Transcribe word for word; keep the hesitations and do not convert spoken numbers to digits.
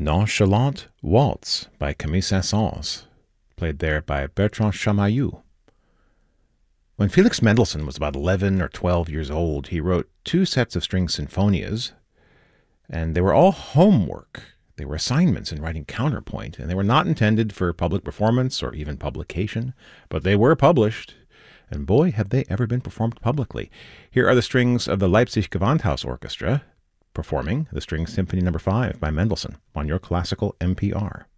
Nonchalant Waltz by Camille Saint-Saëns, played there by Bertrand Chamayou. When Felix Mendelssohn was about eleven or twelve years old, he wrote two sets of string sinfonias, and they were all homework. They were assignments in writing counterpoint, and they were not intended for public performance or even publication, but they were published, and boy, have they ever been performed publicly. Here are the strings of the Leipzig Gewandhaus Orchestra performing the String Symphony Number five by Mendelssohn on your classical N P R.